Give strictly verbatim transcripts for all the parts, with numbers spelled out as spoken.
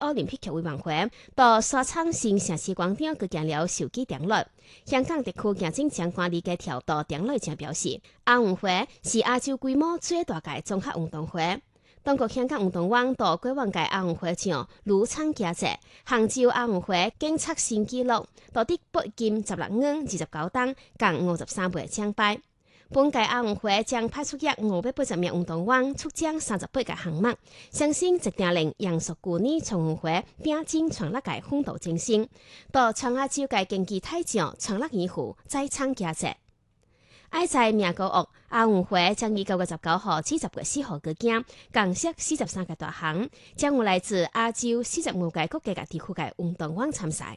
奧林匹克委員會到沙場新城市廣場舉行了授旗典禮。香港特區行政長官李家超到典禮上表示，亞運會是亞洲規模最大嘅綜合運動會。當局香港運動網到過往嘅亞運會上如參加者，杭州亞運會更刷新紀錄，奪得八金十六銀二十九銅共五十三枚獎牌。本屆亞運會將派出約五百八十名運動員出戰三十八個項目，相信一定令陽朔舊年從運會拼進創立嘅風度精神。到全亞洲嘅競技大獎創立以後再參加者。愛在名古屋亞運會將於九月十九號至十月四號舉行，共設四十三個大項，將有來自亞洲四十五個國家嘅地區嘅運動員參賽。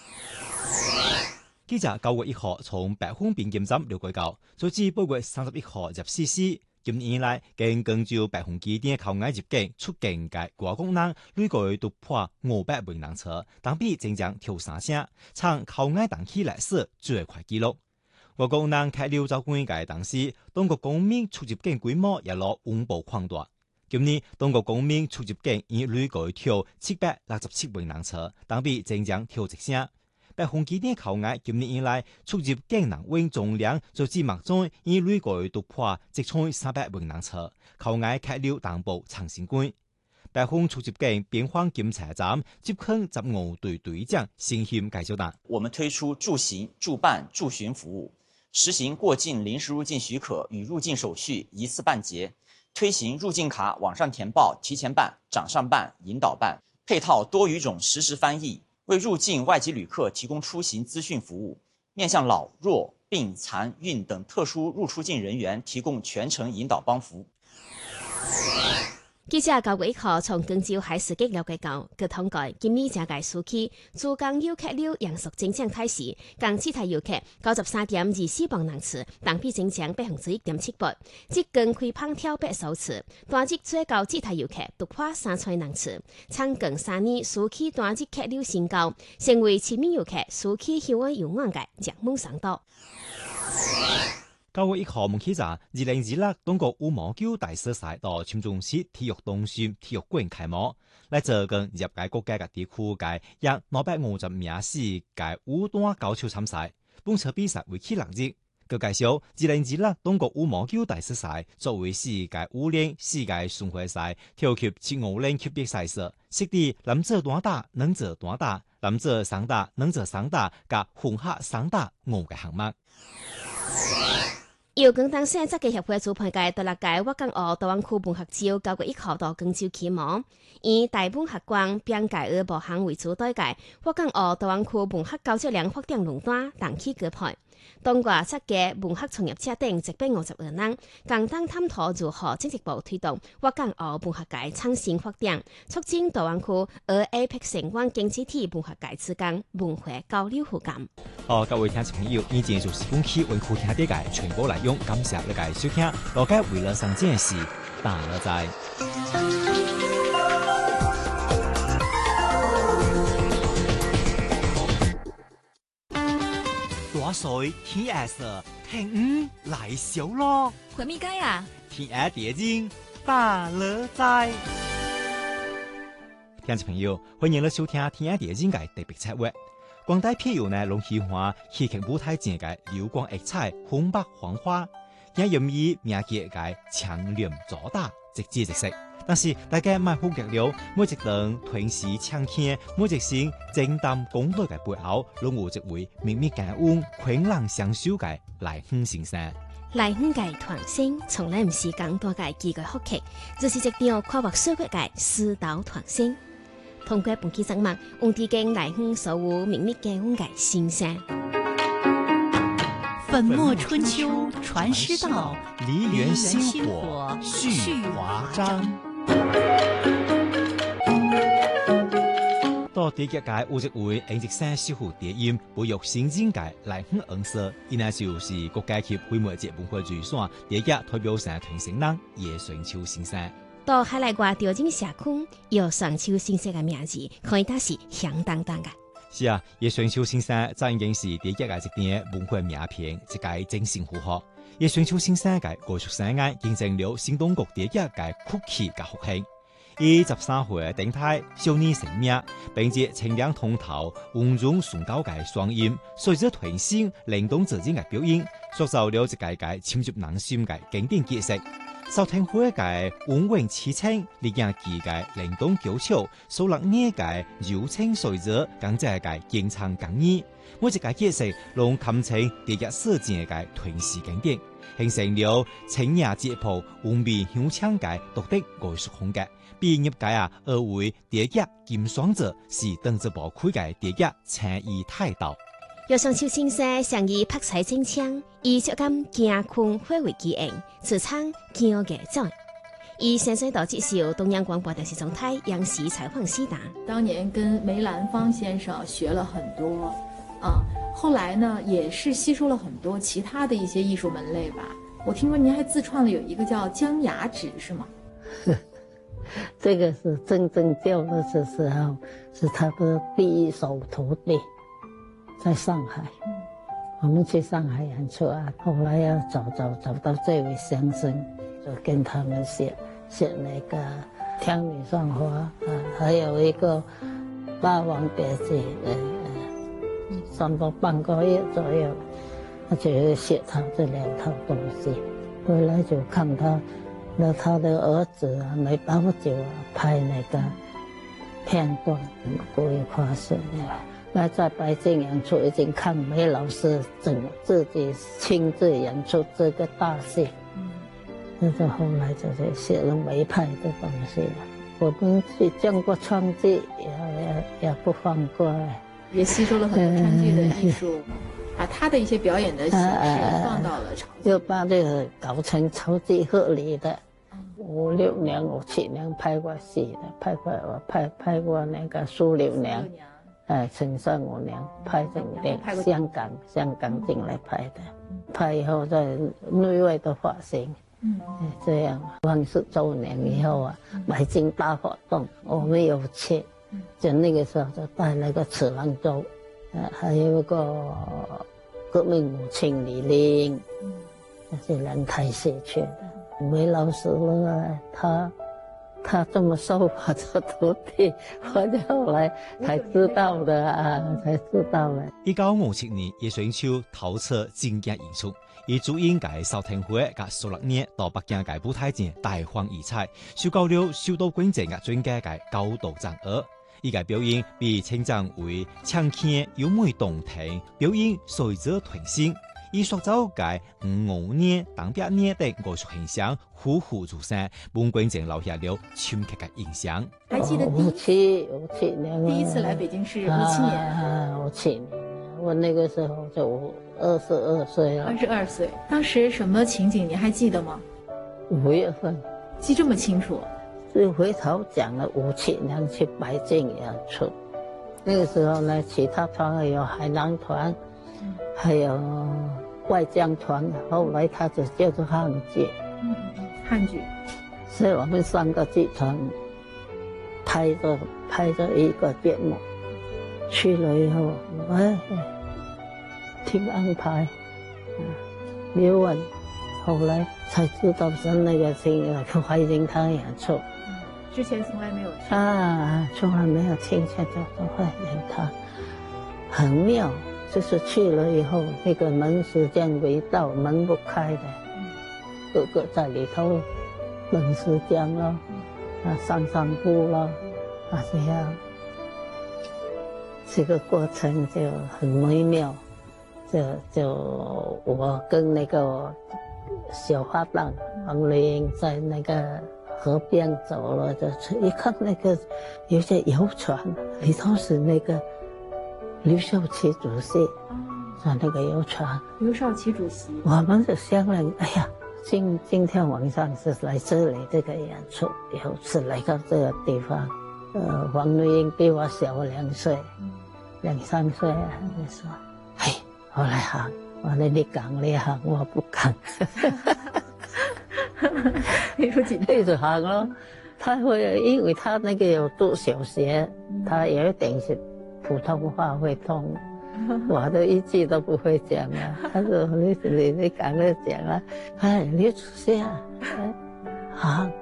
記者九月一號從白風邊檢站了解到，截至八月三十一號入市時，今年以來經廣州白風機店口外入境出境嘅外國人累計突破五百名人次，當比增長跳三成，創口外檔期來說最快紀錄。外國人客流走關嘅當時，中國公民出入境規模也落穩步擴大。今年中國公民出入境已累計跳七百六十七名人次，當比增長跳一成。白風機店口外今年以來出入境人員總量就至目前已累計突破一千三百名人次，口外客流同步創新高。白風出入境邊防檢查站接近十五隊隊長先謙介紹道： 我們推出駐行、駐辦、駐巡服務。實行過境臨時入境許可與入境手續一次辦結，推行入境卡網上填報、提前辦、掌上辦、引導辦，配套多語種實時翻譯，為入境外籍旅客提供出行資訊服務，面向老弱病殘孕等特殊入出境人員提供全程引導幫扶。 記者九月一號從廣州海事局了解到，據統計，今年正屆暑期駐港遊客流陽朔增長態勢，港機台遊客九十三點二四萬人次，同比增長百分之一點七八，即更開放跳百首次。單日最高機台遊客突破三千人次，創近三年暑期單日客流新高，成為市民遊客暑期遊玩遊玩嘅熱門商道。 九月一號，起早，二零二六中國羽毛球大師賽到深圳市體育中心體育館開幕，來自跟入界國家嘅地區嘅約兩百五十名世界羽單高手參賽。本場比賽為期六日。據介紹，二零二六中國羽毛球大師賽作為世界羽聯世界巡迴賽跳級七五零級別賽事，設定男子單打、女子單打、男子雙打、女子雙打及混合雙打五個項目。 由廣東省職業協會主辦嘅第六屆粵港澳大灣區文學節九月一號到廣州開幕，以大文學館並介二部行為主題嘅粵港澳大灣區文學高質量發展論壇同期舉辦。當過七嘅文學從業者等一百五十二人，共同探討如何進一步推動粵港澳文學界創新發展，促進大灣區和 A P E C 成員經濟體文學界之間文化交流互鑑。 好，各位聽眾朋友，以前就是本期文庫聽啲嘅全部內容，感謝你嘅收聽。羅家為了上件事，大樂在。大水天下色，聽五來小咯。 回咪街啊？ 天下碟經大樂在。聽眾朋友，歡迎你收聽天下碟經嘅特別策劃。廣大片友呢，攏喜歡戲劇舞台前嘅流光溢彩、紅白黃花，也容易名節嘅強連左打，直接直食。但是大家賣好極了，每一段團時唱片，每一聲正擔講台嘅背後，攏有一位秘密感恩、困難相守嘅來亨先生。 來亨嘅團聲從來唔是講多嘅幾個學期，就是一條跨越歲月嘅師道團聲。通過本期節目，我哋經來亨所有秘密感恩嘅先生。 粉墨春秋傳師道， 梨園星火續華章。到第一屆有一位演職生守護電音培育新人嘅來亨恩師，伊那就是國家級非物質文化遺產第一代表社團成人葉順秋先生。 到海內外調整社區，葉順秋先生嘅名字可以打是響當當嘅。 是啊，葉順秋先生早已經是第一屆一段文化名片，一屆精神符號。葉順秋先生嘅藝術生涯見證了新中國第一屆國旗嘅復興。 以十三歲嘅頂態少年成名，並且清亮通透、溫潤崇高嘅雙音，隨着團星靈動自然嘅表演，塑造了一屆屆深入人心嘅經典角色。邵廷輝嘅溫婉痴情，李亞琪嘅靈動嬌俏，蘇立呢嘅柔情隨着，更加係經常感意。每一個角色攏堪稱第一世紀嘅團視經典，形成了清雅質樸、溫美香腔嘅獨特藝術風格。被業界啊而為第一金雙者，是當之無愧嘅第一誠意態度。 要上秋青色，上以拍彩真槍，以足感驚困化為基因，自稱驚嘅狀。以先生到接受東央廣播電視總台央視採訪時答： 當年跟梅蘭芳先生學了很多，啊，後來呢也是吸收了很多其他的一些藝術門類吧。我聽說您還自創了有一個叫江雅紙，是嗎？ 這個是真正教的時候，是他的第一手徒弟，在上海。我們去上海演出啊，後來要找找找到這位先生，就跟他們寫寫那個《天女散花》啊，還有一個《霸王別姬》，呃呃，差不多半個月左右，他就寫他這兩套東西，回來就看他。那他的兒子啊，梅葆玖啊，拍那個片段，過於誇張了。那在北京演出已經看梅老師整自己親自演出這個大戲，嗯，那就後來就是寫了梅派的東西了。我們去見過川劇，也也也不放過， 也吸收了很多川劇的藝術。呃把他的一些表演的形式放到了潮劇， 就把這個搞成潮劇合理的。五六年、五七年拍過戲的，拍過我拍拍過那個蘇六娘，哎，陳勝五娘拍成電香港香港進來拍的，拍以後在內外的發行，嗯，這樣萬十周年以後啊，北京大活動我沒有去，就那個時候就帶那個次郎洲。呃，還有一個革命母親李玲，這是兩台戲去的。梅老師呢，他他這麼受我做徒弟，我就後來才知道的啊，才知道的。 一九五七年，葉順秋頭次正式演出，以主演嘅邵廷輝嘅蘇立年到北京嘅舞台前大放異彩，受到了許多觀眾嘅專家嘅高度讚揚。依個表演被稱讚為搶鏡優美動聽，表演隨着團星，以塑造嘅五五年、當百年的藝術形象栩栩如生，幫觀眾留下了深刻嘅印象。 還記得五七五七年， 第一次來北京是五七年， 啊，五七年，我那個時候就二十二歲了。 二十二歲，當時什麼情景你還記得嗎？ 五月份， 記這麼清楚。 就回頭講了五七年去北京演出，那個時候呢，其他團還有海南團，嗯，還有外江團，後來他就叫做漢劇， 嗯，漢劇， 所以我們三個劇團拍着拍着一個節目，去了以後，哎，聽安排，沒問，後來才知道是那個聽懷仁堂演出。 之前從來沒有去啊，從來沒有聽見這種懷仁堂，很妙。就是去了以後，那個門時間圍道，門不開的，個個在裏頭門時間咯，啊，上上步咯，啊這樣，這個過程就很美妙。就就我跟那個小花旦黃麗英在那個河邊走了，就一看那個有些遊船，裏頭是那個劉少奇主席，在那個遊船。 劉少奇主席， 我們就商量，哎呀，今今天晚上是來這裏這個演出，以後是來到這個地方。呃，黃麗英比我小兩歲，兩三歲啊，就說，嘿，我來行，我說你講你行，我不敢。 你說緊對着行咯，他會因為他那個有讀小學，他有一點是普通話會通，我都一句都不會講啊。他說你你你趕快講啊，哎，你出聲啊，行，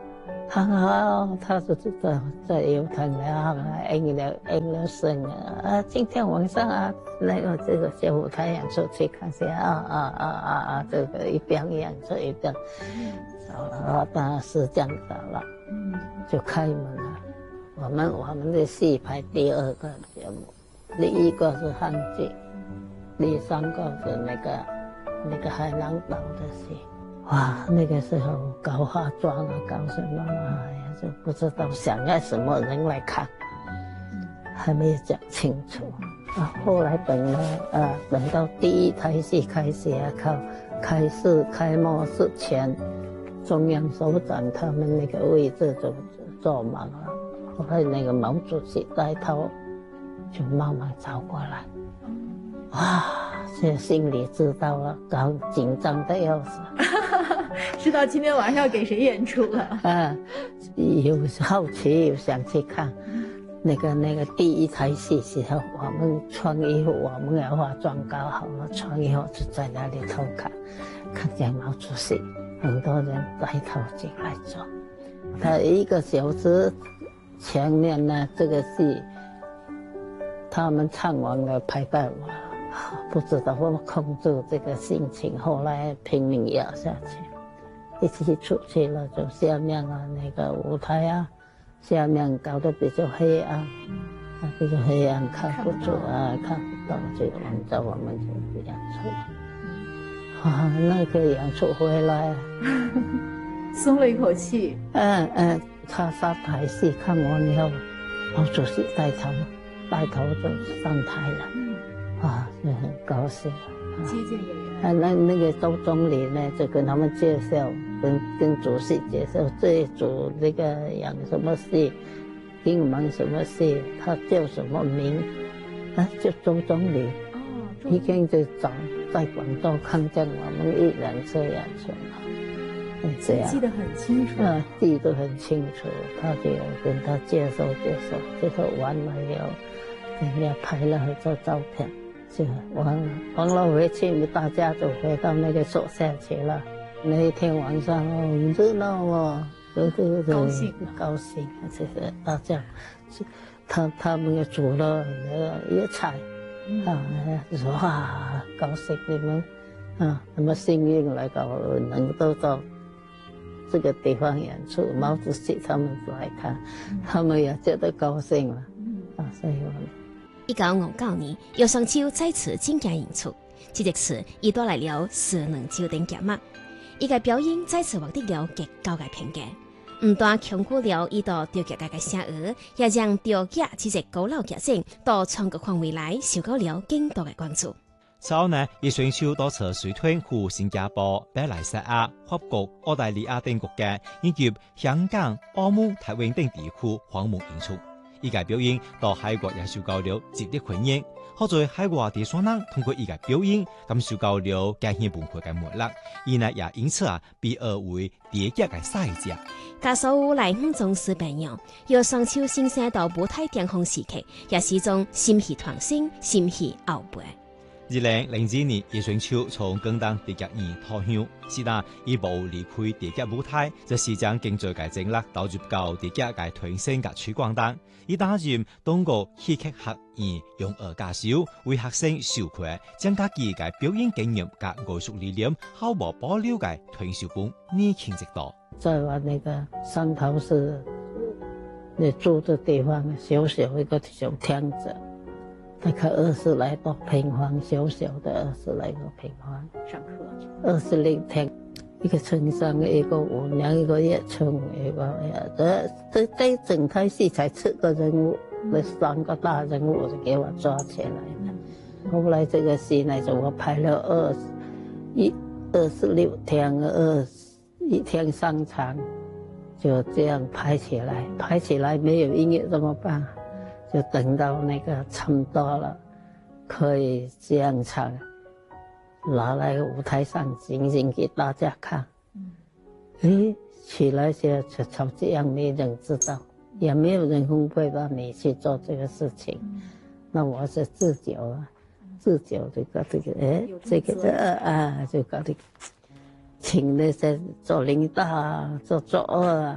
很好，他就知道在油塘了，应了应了声啊！今天晚上啊，那个这个小舞台演出去看下啊啊啊啊啊！这个一边演出一边走了，当然是这样走了，就开门了。我们我们的戏排第二个节目，第一个是汉剧，第三个是那个那个海南岛的戏。哇，那个时候搞化妆啊，搞什么啊，哎呀，就不知道想要什么人来看，还没有讲清楚。啊，后来等了啊，等到第一台戏开始啊，靠开始开幕之前，中央首长他们那个位置就坐满了，后来那个毛主席带头就慢慢走过来，哇，这心里知道了，搞紧张的要死。 知道今天晚上要给谁演出了？ 啊，有好奇，有想去看。那个那个第一台戏时候，我们穿衣服，我们也化妆搞好了，穿衣服就在那里偷看，看见毛主席，很多人带头进来坐。他一个小时前面呢，这个戏他们唱完了，排到我。不知道怎么控制这个心情，后来拼命压下去。一起出去了，就下面啊那个舞台啊，下面搞得比较黑暗，啊比较黑暗，看不出啊，看不到，就按照我们就演出。啊，那个演出回来， 松了一口气。 嗯嗯，他上台戏看完以后，毛主席带头，带头就上台了。啊，就很高兴。 接见演员。 啊，那那个周总理呢，就跟他们介绍，跟跟主席介绍这一组那个演什么戏，金门什么戏，他叫什么名？啊，叫周总理。哦。一天就找在广州看见我们一人这样说了，这样。 记得很清楚。 啊，记得很清楚，他就跟他介绍介绍，介绍完了以后，人家拍了很多照片。就完了，完了回去，大家就回到那个所下去了。那一天晚上哦，很热闹哦，对对对， 高兴高兴，这个大家，他他们也煮了野菜，嗯、啊，说哇，高兴你们啊，那么幸运来搞能够到这个地方演出，毛主席他们来看，嗯、他们也觉得高兴了，嗯、啊，所以我们。 一九五九年，姚双秋再次进京演出，这一次伊带来了四两酒店节目，伊嘅表演再次获得了極高嘅評價，唔但強過了伊到調劇界嘅聲譽，也讓調劇這隻古老劇種到全國範圍內受到了更多嘅關注。 之後呢，姚雙秋多次隨團赴新加坡、馬來西亞、法國、澳大利亞等國家，以及香港、澳門、台灣等地區訪問演出。伊個表演到海外也受到了熱烈歡迎，好在海外地雙人通過伊個表演，感受到了家鄉文化嘅魅力，伊呢也因此啊被譽為第一個賽者。 加所有來五種視頻樣，姚雙秋先生到舞台巔峰時期，也是一種心繫團心、心繫後輩。 二零零二年，姚雙秋從廣東第一年退休，是但伊無離開第一舞台，就是將經濟嘅精力投入到第一嘅推升嘅推廣當。伊擔任中國戲劇學院用二教授，為學生授課，將家己嘅表演經驗及藝術理念，毫無保留嘅推銷本年輕之道。 在我那個汕頭市，你住的地方小小一個小廳子。大概二十來多平方，小小的二十來個平方。 上課二十零天，一個村上，一個舞娘，一個葉春，一個這這這整台戲才七個人物，那三個大人物就給我抓起來了。後來這個戲呢，就我排了二十一二十六天，二一天三場，就這樣排起來，排起來沒有音樂怎麼辦？就等到那個差不多了，可以這樣唱，拿來舞台上diễn diễn給大家看。誒，起來就就就這樣，沒人知道，也沒有人分配到你去做這個事情。那我是自救啊，自救這個這個，誒，這個呃啊，就搞這個，請那些做領導啊，做作惡啊。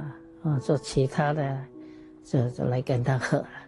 啊，做其他的就就来跟他喝了。